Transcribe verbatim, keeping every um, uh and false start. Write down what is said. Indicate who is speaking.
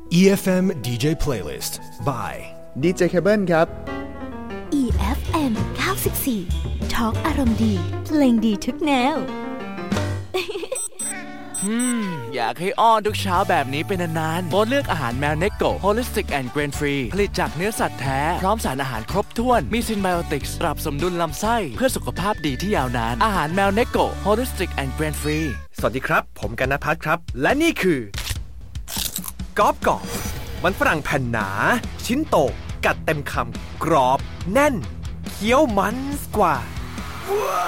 Speaker 1: อี เอฟ เอ็ม ดี เจ Playlist by
Speaker 2: ดี เจ Cable ครับ
Speaker 3: อี เอฟ เอ็ม เก้าสิบสี่ Talk อารมณ์ดีเพลงดีทุกแนว
Speaker 4: อืมอยากให้อ้อนทุกเช้าแบบนี้เป็นนานๆโปรดเลือกอาหารแมวเนโก Holistic and Grain Free ผลิตจากเนื้อสัตว์แท้พร้อมสารอาหารครบถ้วนมีซินไบโอติกส์ปรับสมดุลลำไส้เพื่อสุขภาพดีที่ยาวนานอาหารแมวเนโก Holistic and Grain Free
Speaker 5: สวัสดีครับผมกันณภัทรครับและนี่คือกอบกอบมันฝรั่งแผ่นหนาชิ้นโตกัดเต็มคำกรอบแน่นเคี้ยวมันกว่า